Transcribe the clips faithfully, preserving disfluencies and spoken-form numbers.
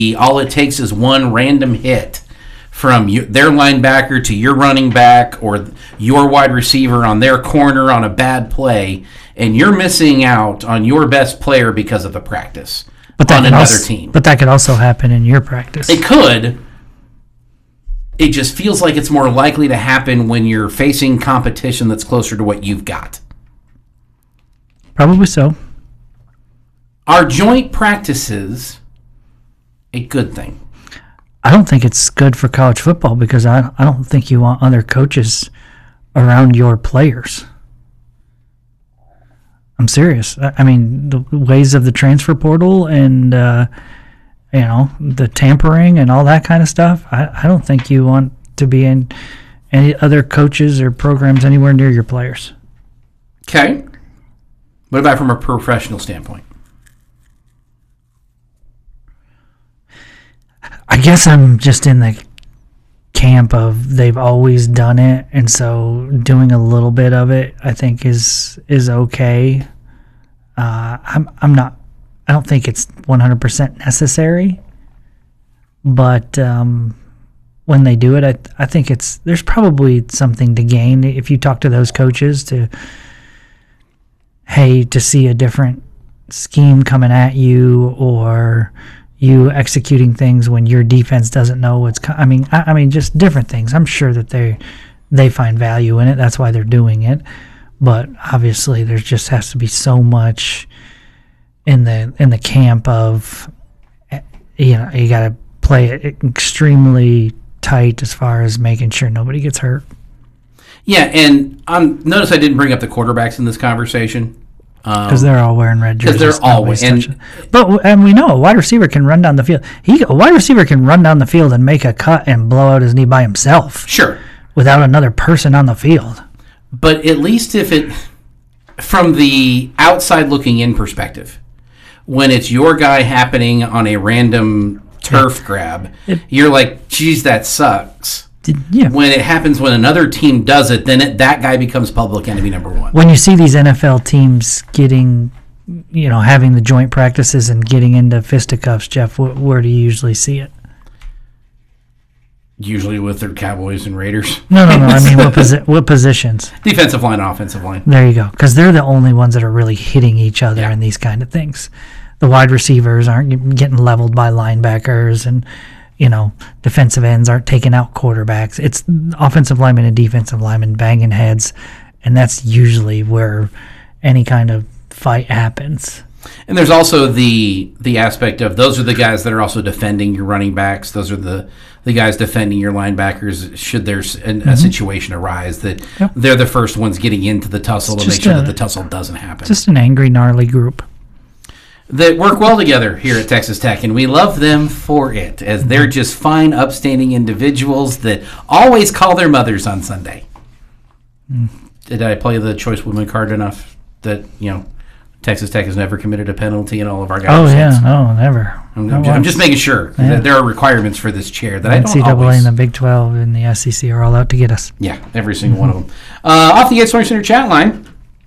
all it takes is one random hit from you, their linebacker to your running back or your wide receiver on their corner on a bad play, and you're missing out on your best player because of a practice but that on another also, team. But that could also happen in your practice. It could. It just feels like it's more likely to happen when you're facing competition that's closer to what you've got. Probably so. Are joint practices a good thing? I don't think it's good for college football because I I don't think you want other coaches around your players. I'm serious. I, I mean, the ways of the transfer portal and uh, you know the tampering and all that kind of stuff. I, I don't think you want to be in any other coaches or programs anywhere near your players. Okay. What about from a professional standpoint? I guess I'm just in the camp of they've always done it, and so doing a little bit of it, I think is is okay. Uh, I'm I'm not. I don't think it's one hundred percent necessary, but um, when they do it, I I think it's there's probably something to gain if you talk to those coaches to, hey, to see a different scheme coming at you or you executing things when your defense doesn't know what's co- I mean I, I mean just different things. I'm sure that they they find value in it. That's why they're doing it. But obviously there just has to be so much in the in the camp of you know, you got to play it extremely tight as far as making sure nobody gets hurt. Yeah, and um, notice I didn't bring up the quarterbacks in this conversation. Because um, they're all wearing red jerseys. Because they're always. And, but and we know a wide receiver can run down the field. He a wide receiver can run down the field and make a cut and blow out his knee by himself. Sure. Without another person on the field. But at least if it, from the outside looking in perspective, when it's your guy happening on a random turf yeah. grab, it, you're like, geez, that sucks. Yeah. When it happens when another team does it, then it, that guy becomes public enemy number one. When you see these N F L teams getting, you know, having the joint practices and getting into fisticuffs, Jeff, wh- where do you usually see it? Usually with their Cowboys and Raiders. No, no, no. I mean, what, posi- what positions? Defensive line, offensive line. There you go. Because they're the only ones that are really hitting each other yeah. in these kind of things. The wide receivers aren't getting leveled by linebackers and, you know, defensive ends aren't taking out quarterbacks. It's offensive linemen and defensive linemen banging heads, and that's usually where any kind of fight happens. And there's also the the aspect of those are the guys that are also defending your running backs. Those are the, the guys defending your linebackers should there's an, mm-hmm. a situation arise that yep. they're the first ones getting into the tussle it's to make sure a, that the tussle doesn't happen. Just an angry, gnarly group. That work well together here at Texas Tech, and we love them for it, as they're just fine, upstanding individuals that always call their mothers on Sunday. Mm. Did I play the choice woman card enough that, you know, Texas Tech has never committed a penalty in all of our guys? Oh, yeah, no, never. I'm, I'm, I'm just making sure yeah. that there are requirements for this chair that N C double A I don't always... and the Big twelve and the S E C are all out to get us. Yeah, every single mm-hmm. one of them. Uh, off the Yates Swimming Center chat line,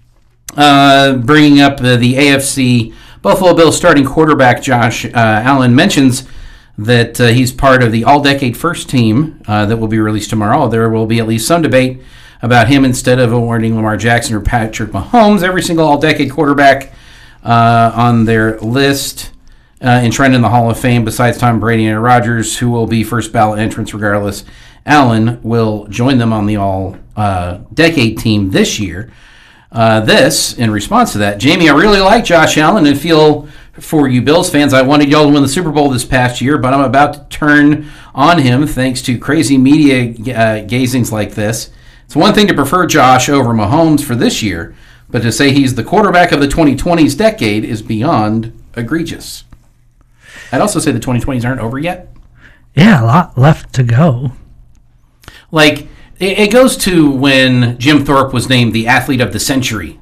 uh, bringing up uh, the A F C... Buffalo Bills starting quarterback Josh uh, Allen mentions that uh, he's part of the all-decade first team uh, that will be released tomorrow. There will be at least some debate about him instead of awarding Lamar Jackson or Patrick Mahomes. Every single all-decade quarterback uh, on their list uh, enshrined in the Hall of Fame, besides Tom Brady and Aaron Rodgers, who will be first ballot entrants regardless. Allen will join them on the all-decade uh, team this year. Uh, this, in response to that, Jamie, I really like Josh Allen and feel for you Bills fans. I wanted y'all to win the Super Bowl this past year, but I'm about to turn on him thanks to crazy media uh, gazings like this. It's one thing to prefer Josh over Mahomes for this year, but to say he's the quarterback of the twenty twenties decade is beyond egregious. I'd also say the twenty twenties aren't over yet. Yeah, a lot left to go. Like... It goes to when Jim Thorpe was named the athlete of the century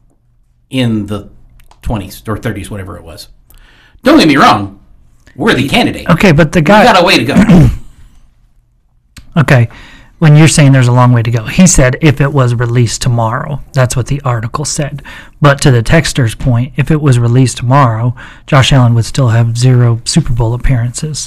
in the twenties or thirties, whatever it was. Don't get me wrong. We're the candidate. Okay, but the guy... We got a way to go. Okay, when you're saying there's a long way to go, he said if it was released tomorrow. That's what the article said. But to the texter's point, if it was released tomorrow, Josh Allen would still have zero Super Bowl appearances.